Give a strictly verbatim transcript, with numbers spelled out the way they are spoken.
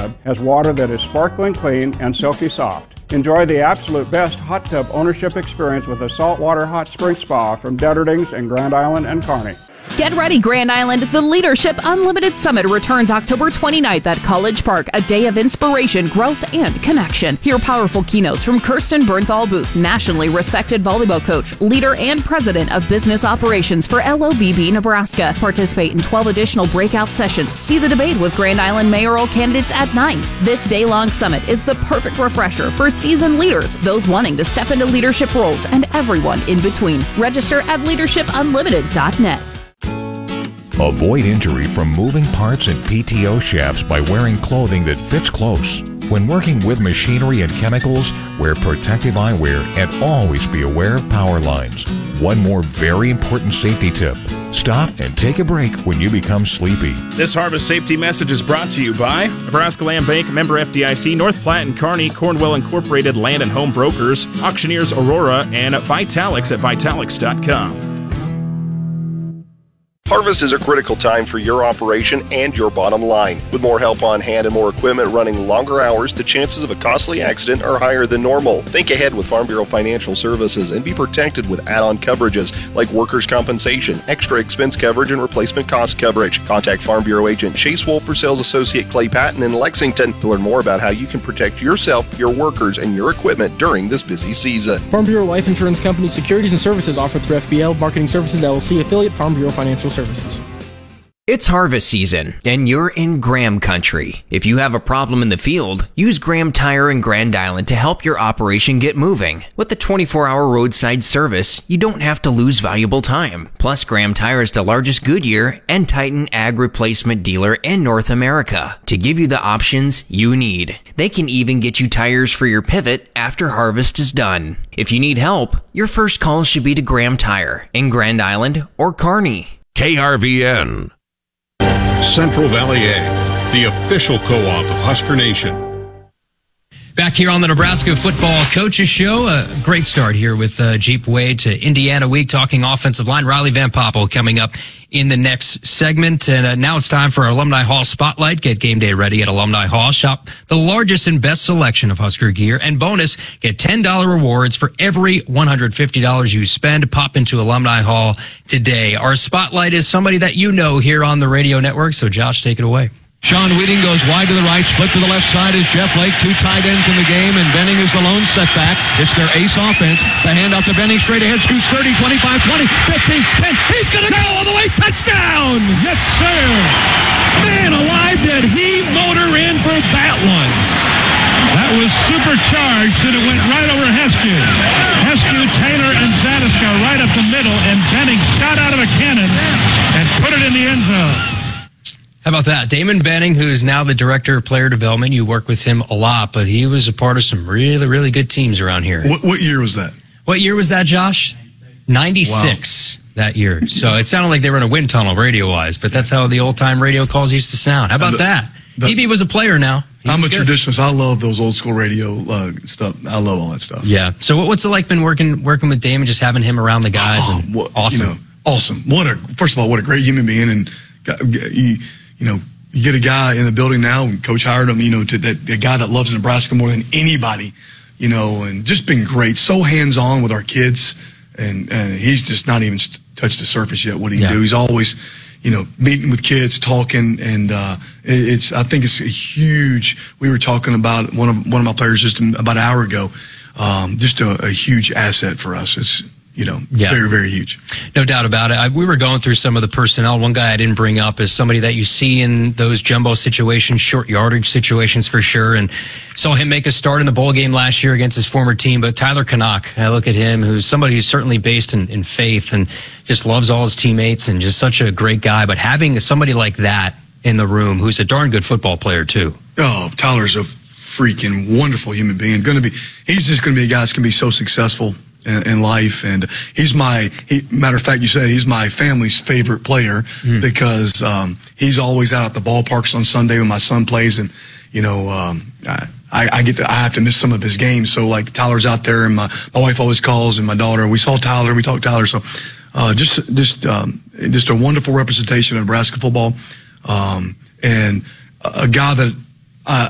tub has water that is sparkling clean and silky soft. Enjoy the absolute best hot tub ownership experience with a saltwater hot spring spa from Detterdings in Grand Island and Kearney. Get ready, Grand Island. The Leadership Unlimited Summit returns October twenty-ninth at College Park, a day of inspiration, growth, and connection. Hear powerful keynotes from Kirsten Bernthal Booth, nationally respected volleyball coach, leader, and president of business operations for L O V B Nebraska. Participate in twelve additional breakout sessions. See the debate with Grand Island mayoral candidates at nine. This day-long summit is the perfect refresher for seasoned leaders, those wanting to step into leadership roles, and everyone in between. Register at leadership unlimited dot net. Avoid injury from moving parts and P T O shafts by wearing clothing that fits close. When working with machinery and chemicals, wear protective eyewear and always be aware of power lines. One more very important safety tip. Stop and take a break when you become sleepy. This harvest safety message is brought to you by Nebraska Land Bank, member F D I C, North Platte and Kearney, Cornwell Incorporated Land and Home Brokers, Auctioneers Aurora, and Vitalix at Vitalix dot com. Harvest is a critical time for your operation and your bottom line. With more help on hand and more equipment running longer hours, the chances of a costly accident are higher than normal. Think ahead with Farm Bureau Financial Services and be protected with add-on coverages like workers' compensation, extra expense coverage, and replacement cost coverage. Contact Farm Bureau agent Chase Wolf or sales associate Clay Patton in Lexington to learn more about how you can protect yourself, your workers, and your equipment during this busy season. Farm Bureau Life Insurance Company securities and services offered through F B L Marketing Services L L C affiliate Farm Bureau Financial Services. It's harvest season, and you're in Graham country. If you have a problem in the field, use Graham Tire in Grand Island to help your operation get moving. With the twenty-four hour roadside service, you don't have to lose valuable time. Plus, Graham Tire is the largest Goodyear and Titan ag replacement dealer in North America to give you the options you need. They can even get you tires for your pivot after harvest is done. If you need help, your first call should be to Graham Tire in Grand Island or Kearney. K R V N. Central Valley Ag, the official co-op of Husker Nation. Back here on the Nebraska Football Coaches Show, a great start here with uh, Jeep Way to Indiana Week, talking offensive line. Riley Van Poppel coming up in the next segment. And uh, now it's time for our Alumni Hall Spotlight. Get game day ready at Alumni Hall. Shop the largest and best selection of Husker gear. And bonus, get ten dollars rewards for every one hundred fifty dollars you spend. Pop into Alumni Hall today. Our Spotlight is somebody that you know here on the radio network. So Josh, take it away. Sean Wheating goes wide to the right, split to the left side is Jeff Lake, two tight ends in the game, and Benning is the lone setback. It's their ace offense. The handoff to Benning, straight ahead, scoots thirty, twenty-five, twenty, fifteen, ten. He's going to go all the way, touchdown! Yes, sir! Man alive, did he motor in for that one? That was supercharged, and it went right over Heskew. Heskew, Taylor, and Zadiska right up the middle, and Benning shot out of a cannon and put it in the end zone. How about that? Damon Benning, who is now the director of player development. You work with him a lot, but he was a part of some really, really good teams around here. What, what year was that? What year was that, Josh? ninety-six wow. That year. So it sounded like they were in a wind tunnel radio-wise, but that's how the old-time radio calls used to sound. How about the, that? The, D B was a player now. He I'm a good. traditionalist. I love those old-school radio uh, stuff. I love all that stuff. Yeah. So what's it like been working working with Damon, just having him around the guys? Oh, and what, awesome. You know, awesome. What a, first of all, what a great human being. And you, you know, you get a guy in the building now, and Coach hired him, you know, to that a guy that loves Nebraska more than anybody, you know, and just been great. So hands-on with our kids, and, and he's just not even touched the surface yet, what he can yeah. do. He's always, you know, meeting with kids, talking, and uh, it, it's, I think it's a huge, we were talking about one of, one of my players just about an hour ago, um, just a, a huge asset for us. It's, you know, yeah. very, very huge. No doubt about it. I, we were going through some of the personnel. One guy I didn't bring up is somebody that you see in those jumbo situations, short yardage situations for sure, and saw him make a start in the bowl game last year against his former team. But Tyler Canuck, I look at him, who's somebody who's certainly based in, in faith and just loves all his teammates and just such a great guy. But having somebody like that in the room who's a darn good football player too. Oh, Tyler's a freaking wonderful human being. Going to be, he's just going to be a guy that's going to be so successful In, in life, and he's my he, matter of fact you said he's my family's favorite player mm. because um he's always out at the ballparks on Sunday when my son plays, and you know um I, I get to, I have to miss some of his games, so like Tyler's out there, and my, my wife always calls, and my daughter, we saw Tyler, we talked Tyler, so uh just just um just a wonderful representation of Nebraska football, um and a guy that I,